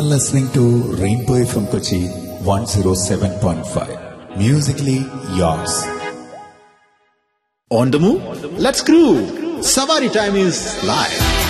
Listening to Rainbow from Kochi 107.5. Musically yours. On the move? Let's groove. Savari time is live.